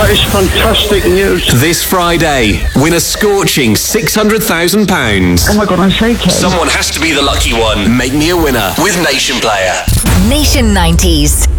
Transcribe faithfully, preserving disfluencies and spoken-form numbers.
That is fantastic news. This Friday, win a scorching six hundred thousand pounds. Oh my God, I'm shaking. Someone has to be the lucky one. Make me a winner with Nation Player. Nation nineties.